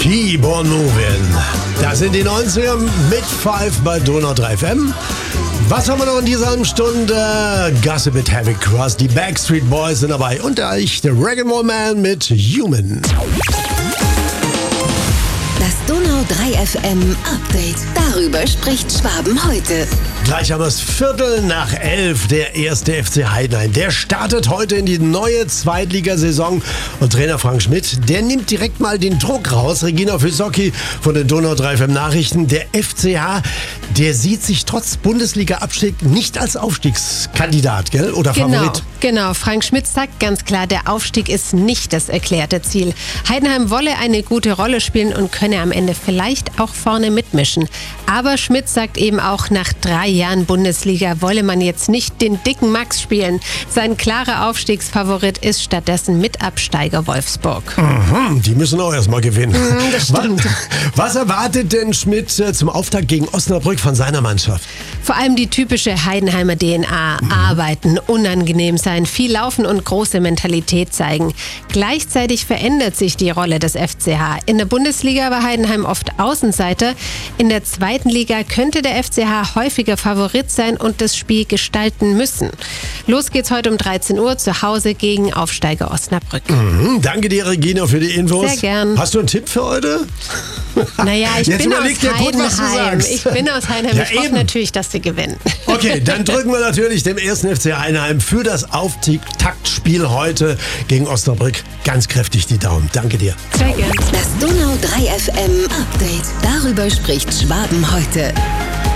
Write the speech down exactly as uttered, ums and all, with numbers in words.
Keep on moving. Das sind die neunziger mit Five bei Donau drei F M. Was haben wir noch in dieser Stunde? Gossip mit Heavy Cross, die Backstreet Boys sind dabei und ich, der Reggae Man mit Human. Das Donau drei F M Update. Darüber spricht Schwaben heute. Gleich haben wir es Viertel nach elf. Der erste F C Heidenheim. Der startet heute in die neue Zweitligasaison. Und Trainer Frank Schmidt, der nimmt direkt mal den Druck raus. Regina Fysocki von den Donau drei F M Nachrichten. Der F C H, der sieht sich trotz Bundesliga-Abstieg nicht als Aufstiegskandidat, gell? Oder Genau, Favorit. genau. Frank Schmidt sagt ganz klar, der Aufstieg ist nicht das erklärte Ziel. Heidenheim wolle eine gute Rolle spielen und könne am Ende vielleicht auch vorne mitmischen. Aber Schmidt sagt eben auch, nach drei Jahren Bundesliga wolle man jetzt nicht den dicken Max spielen. Sein klarer Aufstiegsfavorit ist stattdessen Mitabsteiger Wolfsburg. Mhm, die müssen auch erstmal gewinnen. Mhm, das stimmt. Was, was erwartet denn Schmidt äh, zum Auftakt gegen Osnabrück von seiner Mannschaft? Vor allem die typische Heidenheimer D N A. Mhm. Arbeiten, unangenehm sein, viel laufen und große Mentalität zeigen. Gleichzeitig verändert sich die Rolle des F C H. In der Bundesliga war Heidenheim oft Außenseiter. In der zweiten Liga könnte der F C H häufiger Favorit sein und das Spiel gestalten müssen. Los geht's heute um dreizehn Uhr zu Hause gegen Aufsteiger Osnabrück. Mhm, danke dir, Regina, für die Infos. Sehr gern. Hast du einen Tipp für heute? Naja, ich Jetzt bin aus überleg dir gut, was du Heidenheim. sagst. Ich bin aus Heidenheim. Ja, ich hoffe eben. natürlich, dass sie gewinnen. Okay, dann drücken wir natürlich dem ersten F C Heidenheim für das Auftaktspiel heute gegen Osnabrück ganz kräftig die Daumen. Danke dir. Sehr gern. Das Donau drei F M Update. Darüber spricht Schwaben heute.